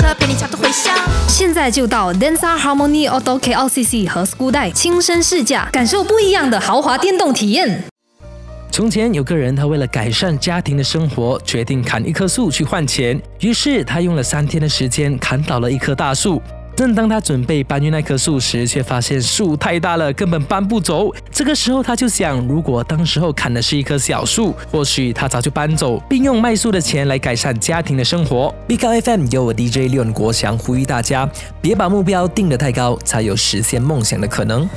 乐，陪你角度回响。 现在就到 Denza Harmony Auto KLCC 和 Skudai 亲身试驾，感受不一样的豪华电动体验。 从前有个人，他为了改善家庭的生活，决定砍一棵树去换钱。于是他用了3天的时间砍倒了一棵大树。正当他准备搬运那棵树时，却发现树太大了，根本搬不走。这个时候他就想，如果当时候砍的是一棵小树，或许他早就搬走，并用卖树的钱来改善家庭的生活。Big Out FM 由我 DJ 廖国强呼吁大家，别把目标定得太高，才有实现梦想的可能。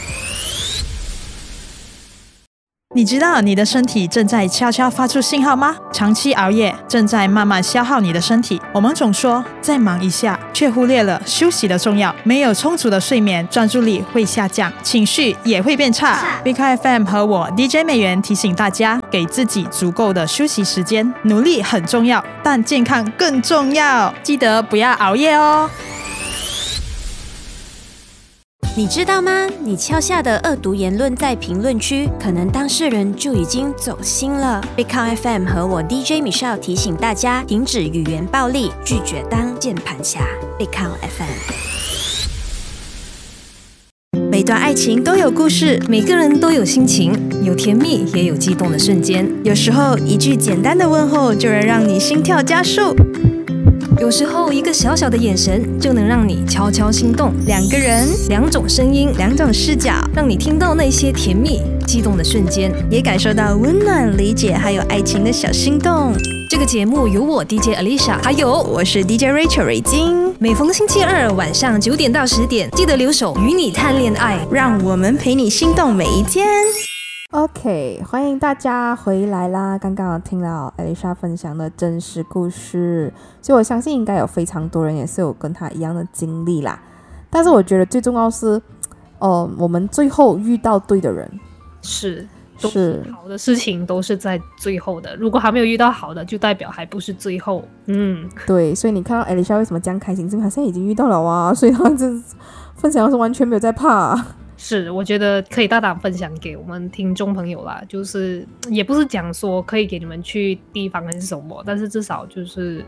你知道你的身体正在悄悄发出信号吗？长期熬夜正在慢慢消耗你的身体。我们总说再忙一下，却忽略了休息的重要。没有充足的睡眠，专注力会下降，情绪也会变差。Big FM 和我 DJ 美元提醒大家，给自己足够的休息时间。努力很重要，但健康更重要。记得不要熬夜哦。 你知道吗？你敲下的恶毒言论在评论区，可能当事人就已经走心了。Big Count FM 和我 DJ Michelle 提醒大家，停止语言暴力，拒绝当键盘侠。Big Count FM。每段爱情都有故事， 每个人都有心情，有甜蜜也有激动的瞬间。 有时候一句简单的问候就能让你心跳加速。 有时候一个小小的眼神就能让你悄悄心动。 2个人 ，2种声音 ，2种视角， 让你听到那些甜蜜激动的瞬间， 也感受到温暖、理解还有爱情的小心动。 这个节目由我 DJ Alicia， 还有我是 DJ Rachel 瑞金， 每逢星期二晚上9点到10点，记得留守与你谈恋爱， 让我们陪你心动每一天。 OK， 欢迎大家回来啦！刚刚听到 Alicia 分享的真实故事，所以我相信应该有非常多人也是有跟她一样的经历啦。但是我觉得最重要是，我们最后遇到对的人， 是好的事情都是在最后的。如果还没有遇到好的，就代表还不是最后。 对，所以你看到 Alicia 为什么这样开心，是因为她现在已经遇到了啊，所以她这分享的是完全没有在怕。 是，我觉得可以大胆分享给我们听众朋友啦，就是也不是讲说可以给你们去地方还是什么，但是至少就是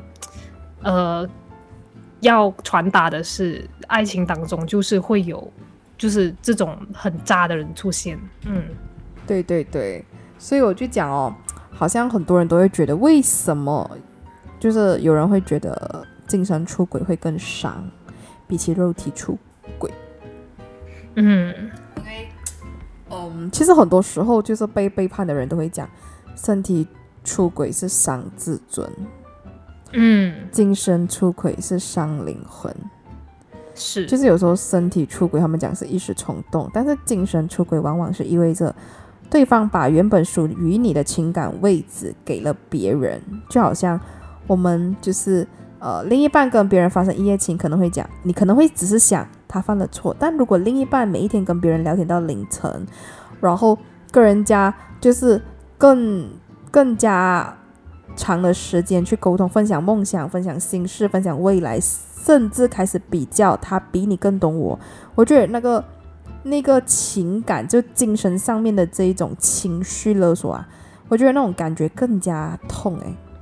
要传达的是爱情当中就是会有就是这种很渣的人出现。 对对对，所以我就讲好像很多人都会觉得为什么就是有人会觉得精神出轨会更伤比起肉体出轨。因为其实很多时候就是被背叛的人都会讲身体出轨是伤自尊，精神出轨是伤灵魂。 是， 就是有时候身体出轨他们讲是一时冲动，但是精神出轨往往是意味着对方把原本属于你的情感位置给了别人。就好像我们就是另一半跟别人发生一夜情，可能会讲你可能会只是想他犯了错，但如果另一半每一天跟别人聊天到凌晨，然后跟人家就是更加长的时间去沟通，分享梦想，分享心事，分享未来，甚至开始比较他比你更懂我，我觉得那个情感就精神上面的这一种情绪勒索啊，我觉得那种感觉更加痛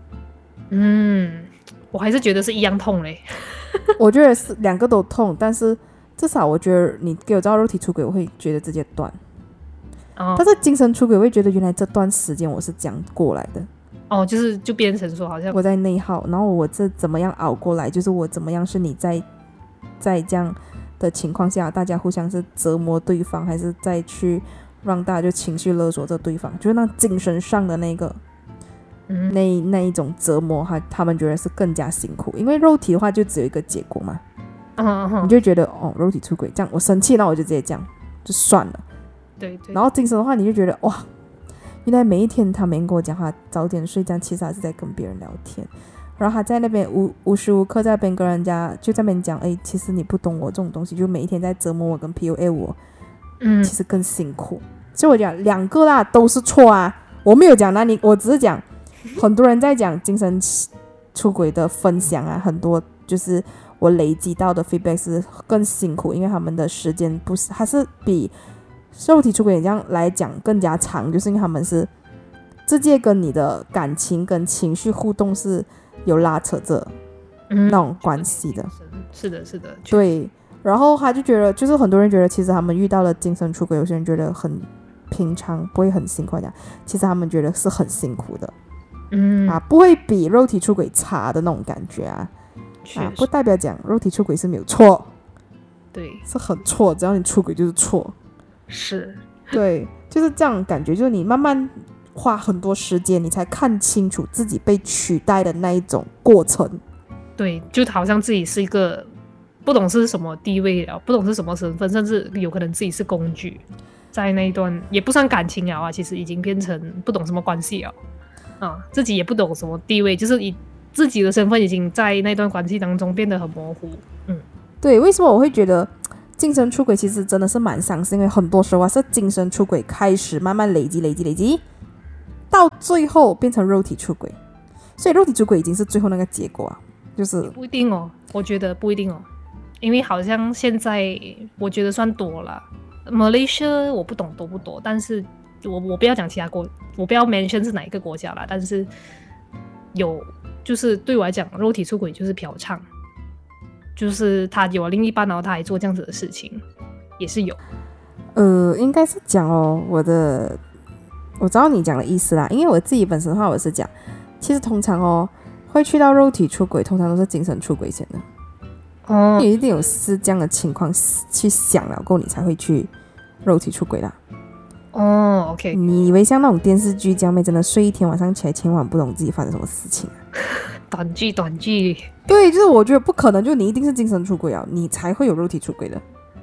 我还是觉得是一样痛嘞。 我觉得是2个都痛，但是至少我觉得你给我知道肉体出轨我会觉得直接断，但是精神出轨我会觉得原来这段时间我是这样过来的， 就变成说好像我在内耗，然后我这怎么样熬过来，就是我怎么样是你在这样的情况下大家互相是折磨对方，还是再去让大家就情绪勒索着对方，就是那精神上的那个那一种折磨，他们觉得是更加辛苦，因为肉体的话就只有一个结果嘛，你就觉得肉体出轨这样我生气，那我就直接这样就算了， 对， 然后精神的话你就觉得哇，原来每一天他没跟我讲话，早点睡，这样其实还是在跟别人聊天，然后他在那边无时无刻在那边跟人家就在那边讲其实你不懂我这种东西，就每一天在折磨我跟 PUA 我，其实更辛苦。所以我讲2个啦都是错啊，我没有讲那我只是讲很多人在讲精神出轨的分享啊，很多就是我累积到的 feedback 是更辛苦，因为他们的时间不是，还是比肉体出轨这样来讲更加长，就是因为他们是直接跟你的感情跟情绪互动是有拉扯着， 那种关系的。 是的，是的， 对。然后他就觉得，就是很多人觉得，其实他们遇到了精神出轨，有些人觉得很平常，不会很辛苦的，其实他们觉得是很辛苦的。不会比肉体出轨差的那种感觉不代表讲肉体出轨是没有错， 对， 是很错，只要你出轨就是错， 是， 对，就是这样感觉，就是你慢慢花很多时间，你才看清楚自己被取代的那一种过程。 对，就好像自己是一个不懂是什么地位了，不懂是什么身份，甚至有可能自己是工具，在那一段也不算感情了其实已经变成不懂什么关系了自己也不懂什么地位，就是以自己的身份已经在那段关系当中变得很模糊。 对，为什么我会觉得精神出轨其实真的是蛮伤心，因为很多时候是精神出轨开始慢慢累积，到最后变成肉体出轨，所以肉体出轨已经是最后那个结果就是不一定我觉得不一定因为好像现在我觉得算多了。Malaysia 我不懂多不多，但是我不要讲其他国，我不要 mention 是哪一个国家啦，但是就是对我来讲，肉体出轨就是嫖娼，就是他有了另一半，然后他还做这样子的事情，也是有。 应该是讲我知道你讲的意思啦，因为我自己本身的话，我是讲，其实通常会去到肉体出轨，通常都是精神出轨先的。你一定有是这样的情况去想了过后，你才会去肉体出轨啦。 OK。 你以为像那种电视剧这样，真的睡一天晚上起来，千万不懂自己发生什么事情短剧。 对，就是我觉得不可能，就你一定是精神出轨你才会有肉体出轨的。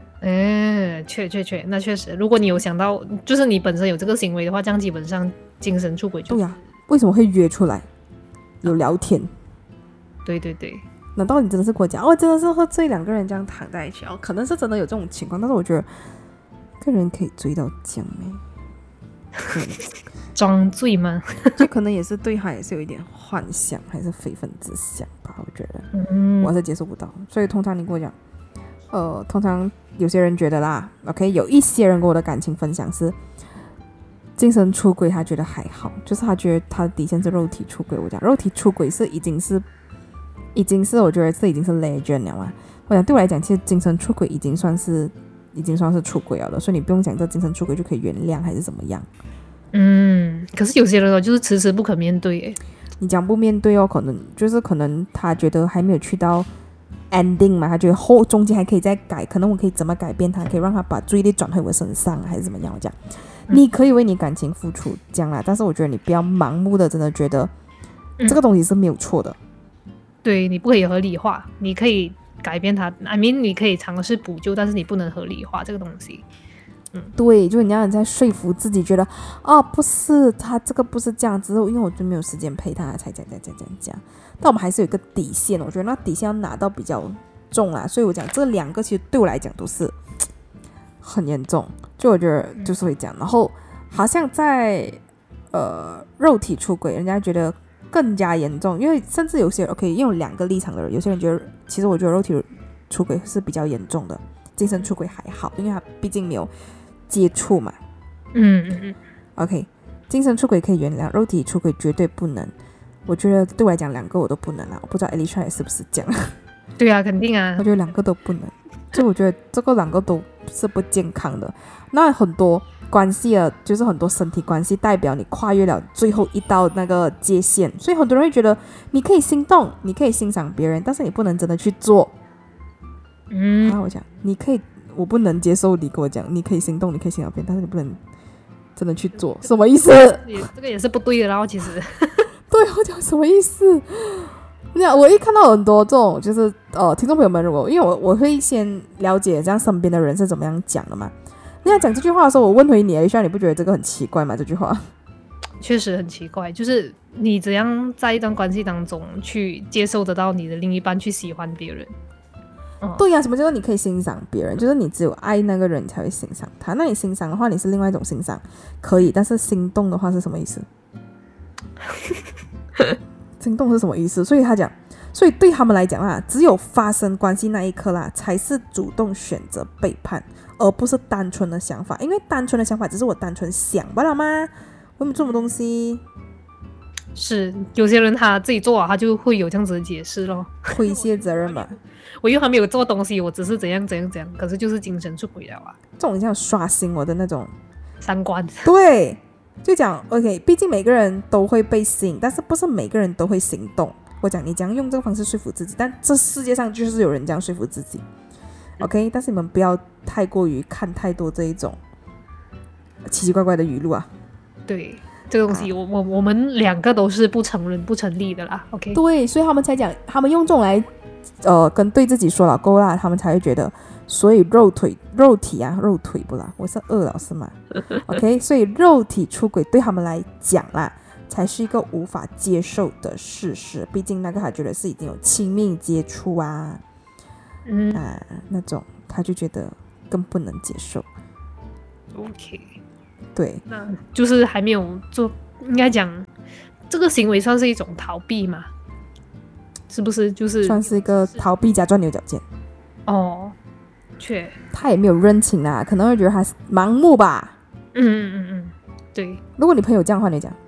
确，那确实，如果你有想到，就是你本身有这个行为的话，这样基本上精神出轨就对为什么会约出来有聊天？ 对。 难道你真的是跟我讲真的是喝醉两个人这样躺在一起可能是真的有这种情况，但是我觉得一个人可以醉到这样装醉吗？ 就可能也是对他也是有一点幻想，还是非分之想吧，我觉得我是接受不到。所以通常你跟我讲通常有些人觉得啦 OK， 有一些人跟我的感情分享是精神出轨他觉得还好，就是他觉得他的底线是肉体出轨。我讲肉体出轨是已经是我觉得这已经是 legend 了嘛。我讲对我来讲，其实精神出轨已经算是出轨了，所以你不用讲这精神出轨就可以原谅还是怎么样。 可是有些人就是迟迟不肯面对你讲不面对可能他觉得还没有去到 ending 嘛，他觉得中间还可以再改，可能我可以怎么改变他，可以让他把注意力转回我身上还是怎么样。我讲你可以为你感情付出这样啦，但是我觉得你不要盲目的真的觉得这个东西是没有错的。 对，你不可以合理化，你可以改变它，I mean 你可以尝试补救，但是你不能合理化这个东西。 对，就你要在说服自己，觉得不是他这个不是这样，只是因为我就没有时间陪他才这样。但我们还是有一个底线，我觉得那底线要拿到比较重啦，所以我讲这两个其实对我来讲都是很严重，就我觉得就是会这样。然后好像在肉体出轨，人家觉得更加严重，因为甚至有些人 OK， 因为有两个立场的人，有些人觉得其实我觉得肉体出轨是比较严重的，精神出轨还好，因为他毕竟没有接触嘛。OK， 精神出轨可以原谅，肉体出轨绝对不能。我觉得对我来讲两个我都不能我不知道 Alicia 是不是这样。 对啊，肯定啊， 我觉得两个都不能，就我觉得这个两个都是不健康的。那很多关系就是很多身体关系代表你跨越了最后一道那个界限，所以很多人会觉得你可以心动，你可以欣赏别人，但是你不能真的去做。我讲你可以，我不能接受你跟我讲你可以心动，你可以欣赏别人，但是你不能真的去做，什么意思？ 这个也是不对的，然后其实对，我讲什么意思？我一看到很多这种就是听众朋友们，如果因为我会先了解这样身边的人是怎么样讲的嘛。你要讲这句话的时候，我问回你一下，你不觉得这个很奇怪吗？这句话确实很奇怪，就是你怎样在一段关系当中去接受得到你的另一半去喜欢别人。 对呀，什么叫做你可以欣赏别人？就是你只有爱那个人才会欣赏他。那你欣赏的话，你是另外一种欣赏，可以。但是心动的话是什么意思？心动是什么意思？所以他讲，所以对他们来讲啦，只有发生关系那一刻啦，才是主动选择背叛，而不是单纯的想法。因为单纯的想法只是我单纯想罢了吗？我没做什么东西。 是有些人他自己做啊，他就会有这样子的解释咯。 推卸责任吧。 我又还没有做东西，我只是怎样怎样怎样，可是就是精神出轨了啊， 这种像刷新我的那种三观。 对，就讲 OK， 毕竟每个人都会被吸引，但是不是每个人都会行动。我讲你怎样用这个方式说服自己，但这世界上就是有人这样说服自己 OK， 但是你们不要太过于看太多这一种奇奇怪怪的语录啊。 对，这个东西我们两个都是不承认不成立的啦 OK。 对，所以他们才讲，他们用这种来跟对自己说了够啦，他们才会觉得，所以肉体不啦，我是饿了是吗OK， 所以肉体出轨对他们来讲啦才是一个无法接受的事实，毕竟那个他觉得是已经有亲密接触啊那种他就觉得更不能接受。 OK， 对， 那就是还没有做，应该讲这个行为算是一种逃避嘛，是不是？就是算是一个逃避加钻牛角尖。 哦， 他也没有认清啦，可能会觉得他是盲目吧。 对。 如果你朋友这样的话，你讲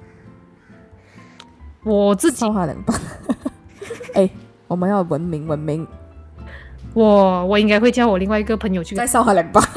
我自己少他两棒哎，我们要文明， 我应该会叫我另外一个朋友去再少他两棒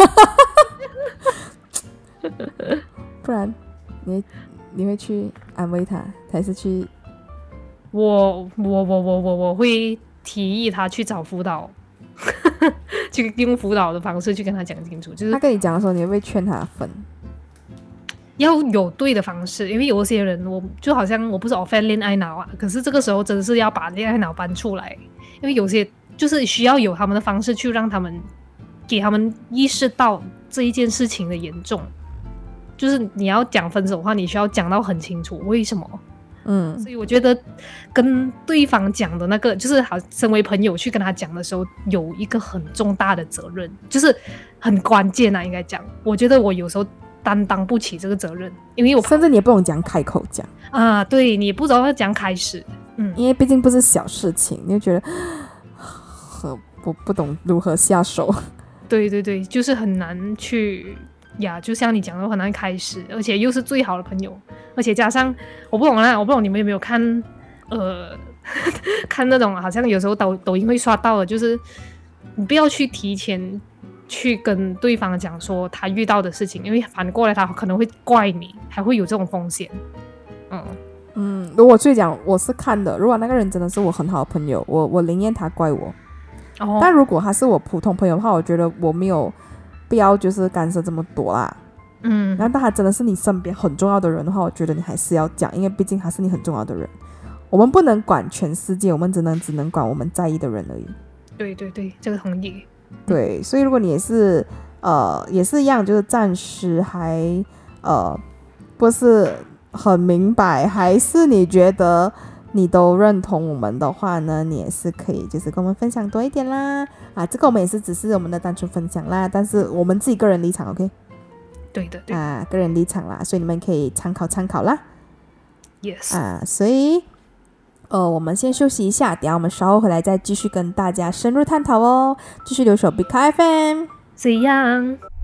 不然你会去安慰他，还是去我会提议他去找辅导去用辅导的方式去跟他讲清楚，就是他跟你讲的时候，你会不会劝他分？ 要有对的方式，因为有些人我就好像我不是 offend 恋爱脑啊，可是这个时候真的是要把恋爱脑搬出来，因为有些就是需要有他们的方式去让他们给他们意识到这一件事情的严重，就是你要讲分手的话，你需要讲到很清楚为什么。所以我觉得跟对方讲的那个，就是好，身为朋友去跟他讲的时候，有一个很重大的责任，就是很关键啊，应该讲。我觉得我有时候担当不起这个责任，因为我甚至你也不用讲开口讲啊，对你也不知道要讲开始， 因为毕竟不是小事情，你就觉得我不懂如何下手。 对，就是很难去呀，就像你讲的很难开始，而且又是最好的朋友，而且加上我不懂你们有没有看看那种好像有时候抖音会刷到的，就是你不要去提前去跟对方讲说他遇到的事情，因为反过来他可能会怪你，还会有这种风险。 如果最讲我是看的，如果那个人真的是我很好的朋友，我宁愿他怪我。但如果他是我普通朋友的话，我觉得我没有必要就是干涉这么多啦。但他真的是你身边很重要的人的话，我觉得你还是要讲，因为毕竟他是你很重要的人。我们不能管全世界，我们只能管我们在意的人而已。 对，这个同意。 对，所以如果你也是一样，就是暂时还不是很明白，还是你觉得你都认同我们的话呢，你也是可以就是跟我们分享多一点啦。这个我们也是只是我们的单纯分享啦，但是我们自己个人立场 OK。 对的个人立场啦，所以你们可以参考啦。 Yes。 所以我们先休息一下，等一下我们稍后回来再继续跟大家深入探讨哦。继续留守 Big FM， 这样。